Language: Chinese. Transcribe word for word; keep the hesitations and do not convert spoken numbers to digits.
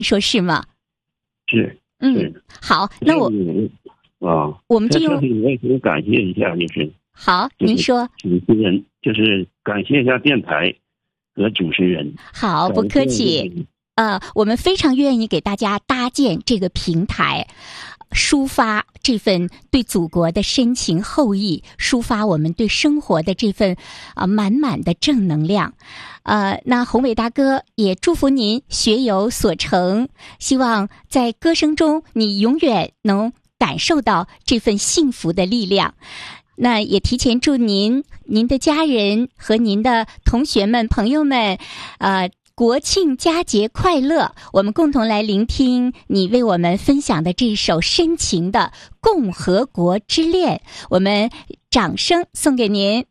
你说是吗？ 是， 嗯， 是好，那我啊， 我们就用我也想感谢一下，就是好，您说主持人，就是感谢一下电台和主持人。 好，不客气。呃，我们非常愿意给大家搭建这个平台，抒发这份对祖国的深情厚谊，抒发我们对生活的这份啊、呃、满满的正能量。呃，那宏伟大哥也祝福您学有所成，希望在歌声中你永远能感受到这份幸福的力量。那也提前祝您、您的家人和您的同学们、朋友们，呃。国庆佳节快乐！我们共同来聆听你为我们分享的这首深情的《共和国之恋》，我们掌声送给您。